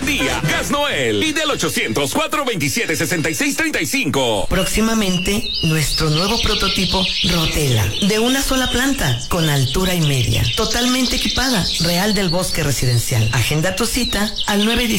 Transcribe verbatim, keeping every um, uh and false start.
día. Gas Noel. Y del ochocientos, cuatrocientos veintisiete, sesenta y seis treinta y cinco. Próximamente, nuestro nuevo prototipo Rotela, de una sola planta, con altura y media, totalmente equipada, Real del Bosque Residencial. Agenda tu cita al nueve